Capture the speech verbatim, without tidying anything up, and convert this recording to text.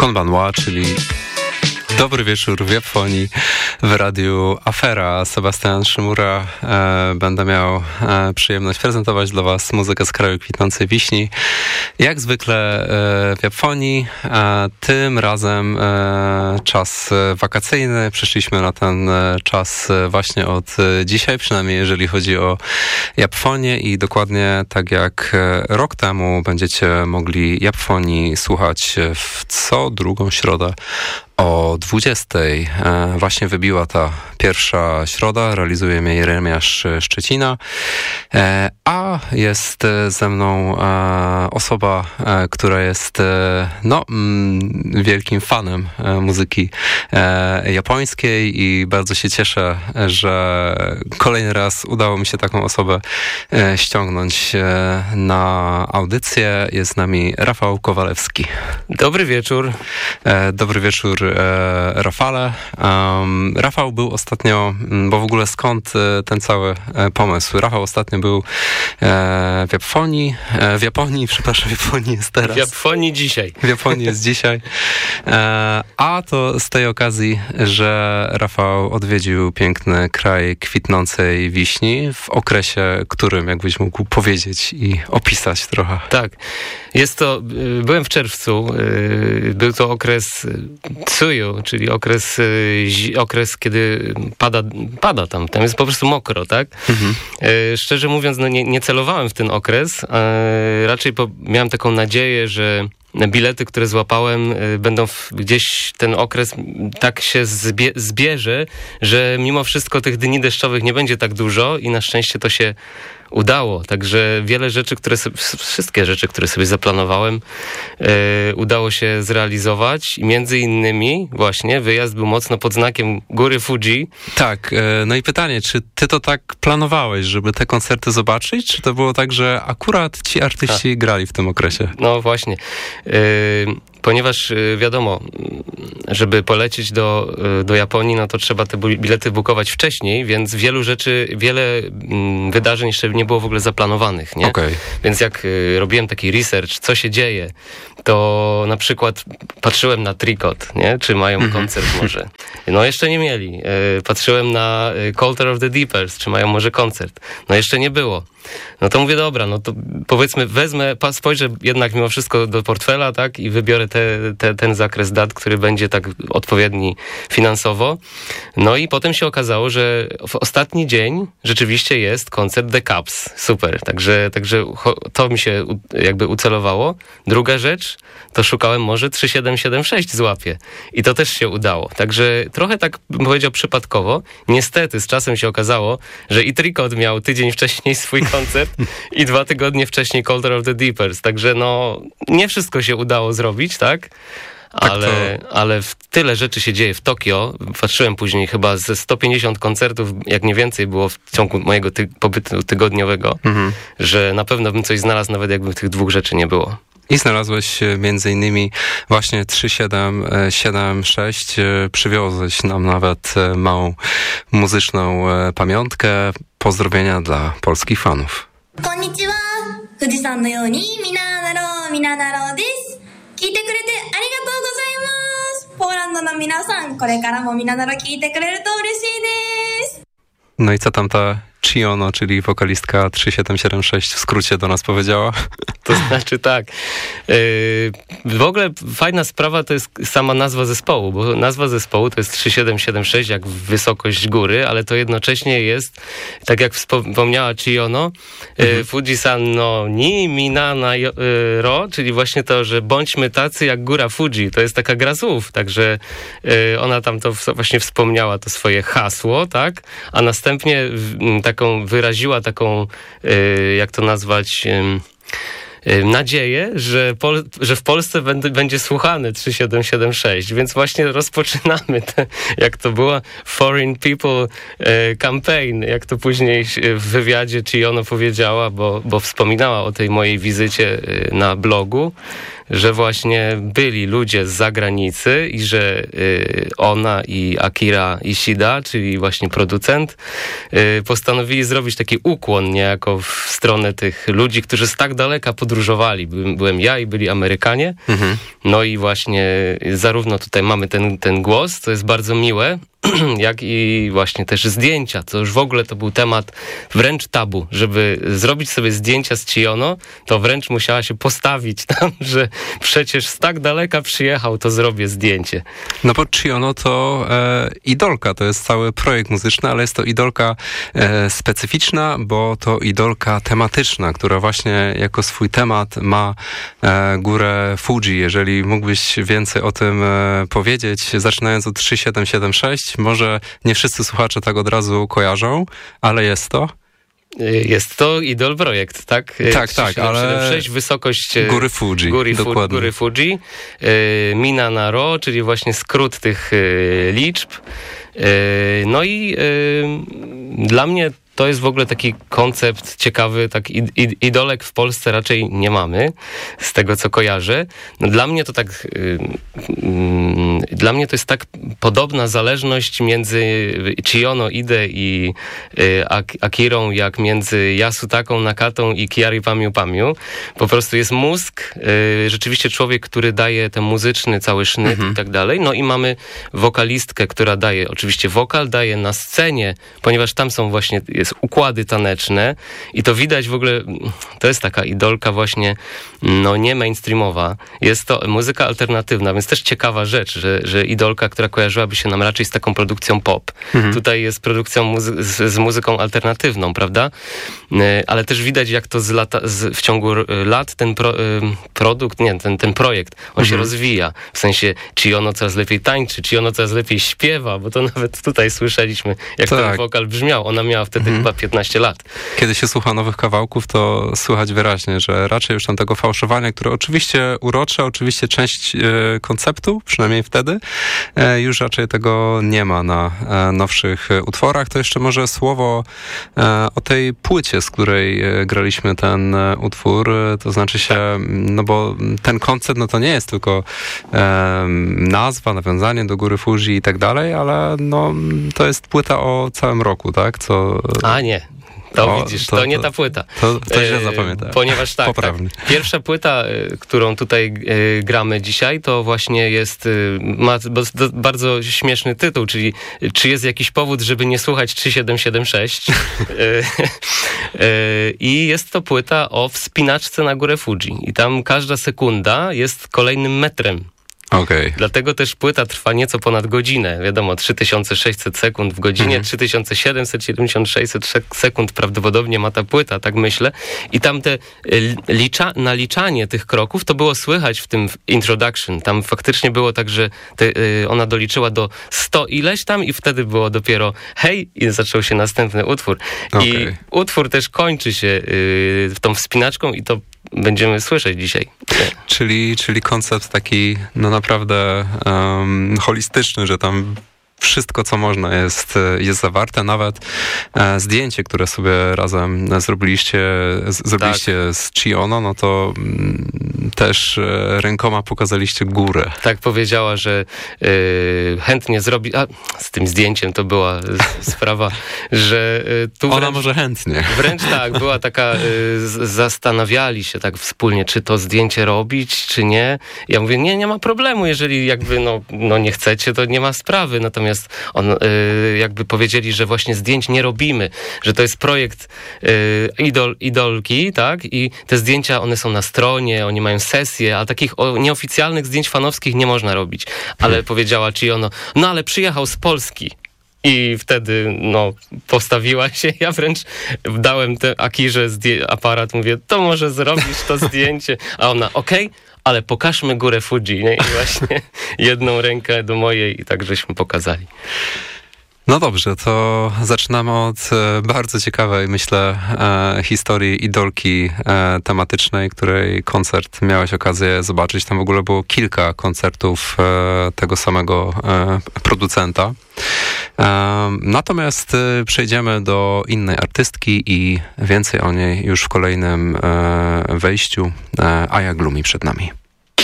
Konbanwa, czyli Dobry wieczór w Japonii w radiu Afera. Sebastian Szymura. E, będę miał e, przyjemność prezentować dla Was muzykę z kraju kwitnącej wiśni. Jak zwykle e, w Japonii. E, tym razem e, czas wakacyjny. Przyszliśmy na ten e, czas właśnie od e, dzisiaj, przynajmniej jeżeli chodzi o Japonię i dokładnie tak jak e, rok temu będziecie mogli Japonii słuchać w co drugą środę o dwudziestej. E, właśnie wybiła ta pierwsza środa, realizuje mnie Jeremiasz Szczecina, e, a jest ze mną e, osoba, e, która jest e, no, mm, wielkim fanem e, muzyki e, japońskiej i bardzo się cieszę, że kolejny raz udało mi się taką osobę e, ściągnąć e, na audycję. Jest z nami Rafał Kowalewski. Dobry wieczór. E, dobry wieczór, Rafale. Um, Rafał był ostatnio, bo w ogóle skąd ten cały pomysł? Rafał ostatnio był e, w Japonii, e, w Japonii, przepraszam, w Japonii jest teraz. W Japonii dzisiaj. W Japonii jest dzisiaj. E, a to z tej okazji, że Rafał odwiedził piękny kraj kwitnącej wiśni w okresie, którym, jakbyś mógł powiedzieć i opisać trochę. Tak. Jest to, byłem w czerwcu, był to okres Tsuyu, czyli okres, okres kiedy pada, pada tam, tam jest po prostu mokro, tak? Mhm. Szczerze mówiąc, no nie, nie celowałem w ten okres, raczej po, miałem taką nadzieję, że bilety, które złapałem, będą w, gdzieś ten okres tak się zbie, zbierze, że mimo wszystko tych dni deszczowych nie będzie tak dużo i na szczęście to się udało. Także wiele rzeczy, które sobie, wszystkie rzeczy, które sobie zaplanowałem, e, udało się zrealizować i między innymi właśnie wyjazd był mocno pod znakiem góry Fuji. Tak, e, no i pytanie, czy ty to tak planowałeś, żeby te koncerty zobaczyć, czy to było tak, że akurat ci artyści A. grali w tym okresie? No właśnie. E, Ponieważ wiadomo, żeby polecieć do, do Japonii, no to trzeba te bilety bukować wcześniej, więc wielu rzeczy, wiele wydarzeń jeszcze nie było w ogóle zaplanowanych, nie? Okay. Więc jak robiłem taki research, co się dzieje, to na przykład patrzyłem na Tricot, nie? Czy mają mm-hmm. koncert może. No jeszcze nie mieli. Patrzyłem na Colter of the Deepers, czy mają może koncert. No jeszcze nie było. No to mówię, dobra, no to powiedzmy, wezmę, spojrzę jednak mimo wszystko do portfela, tak, i wybiorę te, te, ten zakres dat, który będzie tak odpowiedni finansowo. No i potem się okazało, że w ostatni dzień rzeczywiście jest koncert The Cubs. Super, także, także to mi się jakby ucelowało. Druga rzecz, to szukałem może trzy siedem siedem sześć złapie. I to też się udało. Także trochę tak bym powiedział przypadkowo. Niestety z czasem się okazało, że i Tricot miał tydzień wcześniej swój koncert i dwa tygodnie wcześniej Colder of the Deepers. Także no, nie wszystko się udało zrobić, tak? Ale, tak to... ale w tyle rzeczy się dzieje w Tokio. Patrzyłem później chyba ze sto pięćdziesiąt koncertów, jak nie więcej było w ciągu mojego ty- pobytu tygodniowego, mhm. że na pewno bym coś znalazł, nawet jakby tych dwóch rzeczy nie było. I znalazłeś między innymi właśnie trzy siedem siedem sześć. Przywiozłeś nam nawet małą muzyczną pamiątkę. Pozdrowienia dla polskich fanów. Konnichiwa. Fuji-san no you ni Minanaro Minanaro desu. Kiite kurete arigatou gozaimasu. Poland no minasan, kore kara mo Minanaro kiite kureru to ureshii desu. No i co tam ta Chiono, czyli wokalistka trzy siedem siedem sześć w skrócie do nas powiedziała? To znaczy tak. Yy, w ogóle fajna sprawa to jest sama nazwa zespołu, bo nazwa zespołu to jest trzy siedem siedem sześć jak wysokość góry, ale to jednocześnie jest, tak jak wspomniała Chiono, mhm. yy, Fuji-san no ni minana yy, ro, czyli właśnie to, że bądźmy tacy jak góra Fuji. To jest taka gra słów, także yy, ona tam to właśnie wspomniała, to swoje hasło, tak? A następnie yy, taką wyraziła taką, yy, jak to nazwać... Yy, nadzieję, że, Pol- że w Polsce będzie, będzie słuchany trzy siedem siedem sześć, więc właśnie rozpoczynamy te, jak to było Foreign People e, Campaign, jak to później w wywiadzie Chiono powiedziała, bo, bo wspominała o tej mojej wizycie na blogu, że właśnie byli ludzie z zagranicy i że y, ona i Akira Ishida, czyli właśnie producent, y, postanowili zrobić taki ukłon niejako w stronę tych ludzi, którzy z tak daleka podróżowali. Byłem, byłem ja i byli Amerykanie. Mhm. No i właśnie zarówno tutaj mamy ten, ten głos, co jest bardzo miłe, jak i właśnie też zdjęcia, co już w ogóle to był temat wręcz tabu. Żeby zrobić sobie zdjęcia z Chiono, to wręcz musiała się postawić tam, że przecież z tak daleka przyjechał, to zrobię zdjęcie. No bo Chiono to e, idolka, to jest cały projekt muzyczny, ale jest to idolka e, specyficzna, bo to idolka tematyczna, która właśnie jako swój temat ma e, górę Fuji. Jeżeli mógłbyś więcej o tym e, powiedzieć, zaczynając od trzy siedem siedem sześć, może nie wszyscy słuchacze tak od razu kojarzą, ale jest to? Jest to idol projekt, tak? Tak, tak, ale sześć, wysokość góry Fuji, góry, dokładnie. Góry Fuji, Mina na Ro, czyli właśnie skrót tych liczb. No i dla mnie to jest w ogóle taki koncept ciekawy, tak idolek w Polsce raczej nie mamy, z tego co kojarzę. No dla mnie to tak, yy, dla mnie to jest tak podobna zależność między Chiono Ide i yy, Akirą, jak między Yasutaką Nakatą i Kiari Pamiu Pamiu. Po prostu jest mózg, yy, rzeczywiście człowiek, który daje ten muzyczny cały sznyt mhm. i tak dalej. No i mamy wokalistkę, która daje oczywiście wokal, daje na scenie, ponieważ tam są właśnie układy taneczne i to widać w ogóle, to jest taka idolka właśnie, no nie mainstreamowa, jest to muzyka alternatywna, więc też ciekawa rzecz, że, że idolka, która kojarzyłaby się nam raczej z taką produkcją pop, mhm. tutaj jest produkcją muzy- z, z muzyką alternatywną, prawda? Ale też widać, jak to z lata, z, w ciągu lat ten pro, produkt, nie, ten, ten projekt, on mhm. się rozwija, w sensie Chiono coraz lepiej tańczy, Chiono coraz lepiej śpiewa, bo to nawet tutaj słyszeliśmy, jak tak. ten wokal brzmiał, ona miała wtedy mhm. chyba piętnaście lat. Kiedy się słucha nowych kawałków, to słychać wyraźnie, że raczej już tam tego fałszowania, które oczywiście urocze, oczywiście część e, konceptu, przynajmniej wtedy, e, już raczej tego nie ma na e, nowszych e, utworach. To jeszcze może słowo e, o tej płycie, z której e, graliśmy ten e, utwór, e, to znaczy się, no bo ten koncept, no to nie jest tylko e, nazwa, nawiązanie do góry Fuji i tak dalej, ale no to jest płyta o całym roku, tak? Co A nie, to o, widzisz, to, to nie ta płyta. To, to źle zapamiętałem. Ponieważ tak, tak, pierwsza płyta, którą tutaj y, gramy dzisiaj, to właśnie jest, y, ma bardzo śmieszny tytuł, czyli czy jest jakiś powód, żeby nie słuchać trzy siedem siedem sześć. I jest to płyta o wspinaczce na górę Fuji. I tam każda sekunda jest kolejnym metrem. Okay. Dlatego też płyta trwa nieco ponad godzinę. Wiadomo, trzy tysiące sześćset sekund w godzinie, mhm. trzy tysiące siedemset siedemdziesiąt sześćset sekund prawdopodobnie ma ta płyta, tak myślę. I tam te licza, naliczanie tych kroków to było słychać w tym introduction. Tam faktycznie było tak, że te, ona doliczyła do sto ileś tam i wtedy było dopiero hej i zaczął się następny utwór. Okay. I utwór też kończy się y, tą wspinaczką i to będziemy słyszeć dzisiaj. Czyli, czyli koncept taki no naprawdę um, holistyczny, że tam wszystko, co można jest, jest zawarte, nawet e, zdjęcie, które sobie razem zrobiliście, z, zrobiliście tak. z Chiono, no to m, też e, rękoma pokazaliście górę. Tak powiedziała, że e, chętnie zrobi, a z tym zdjęciem to była sprawa, że e, tu Ona wręcz, może chętnie. Wręcz tak, była taka, e, z, zastanawiali się tak wspólnie, czy to zdjęcie robić, czy nie. Ja mówię, nie, nie ma problemu, jeżeli jakby no, no nie chcecie, to nie ma sprawy, natomiast on, y, jakby powiedzieli, że właśnie zdjęć nie robimy, że to jest projekt y, idol, idolki, tak? I te zdjęcia, one są na stronie, oni mają sesje, a takich o, nieoficjalnych zdjęć fanowskich nie można robić. Ale hmm. powiedziała Chiono, no ale przyjechał z Polski. I wtedy, no, postawiła się. Ja wręcz dałem te Akirze zdję- aparat, mówię, to może zrobisz to zdjęcie. A ona, okej, okay, ale pokażmy górę Fuji. Nie? I właśnie jedną rękę do mojej i tak żeśmy pokazali. No dobrze, to zaczynamy od e, bardzo ciekawej, myślę, e, historii idolki e, tematycznej, której koncert miałeś okazję zobaczyć. Tam w ogóle było kilka koncertów e, tego samego e, producenta. E, natomiast e, przejdziemy do innej artystki i więcej o niej już w kolejnym e, wejściu. E, Aya Gloomy przed nami.